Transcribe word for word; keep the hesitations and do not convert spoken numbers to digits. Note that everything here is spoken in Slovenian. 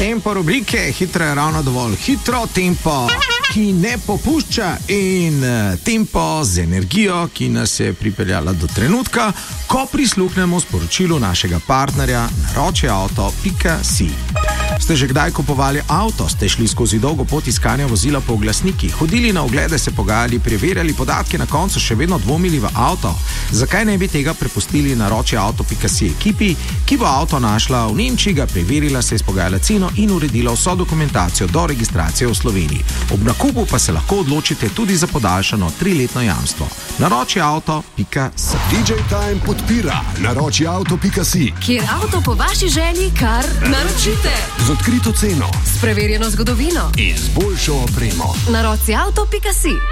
Tempo rubrike, hitro je ravno dovolj. Hitro tempo, ki ne popušča, in tempo z energijo, ki nas je pripeljala do trenutka, ko prisluhnemo sporočilu našega partnerja naročiauto pika si. Ste že kdaj kupovali avto? Ste šli skozi dolgo pot iskanja vozila po oglasnikih, hodili na oglede, se pogajali, preverjali podatke, na koncu še vedno dvomili v avto? Zakaj ne bi tega prepustili naročiauto pika si ekipi, ki bo avto našla v Nemčiji, ga preverila, se izpogajala ceno in uredila vso dokumentacijo do registracije v Sloveniji. Ob nakupu pa se lahko odločite tudi za podaljšano triletno jamstvo. naročiauto pika si. D J Time podpira naročiauto pika si, kjer avto po vaši želji kar naročite. z odkrito ceno, S preverjeno zgodovino in z boljšo opremo. naročiauto pika si.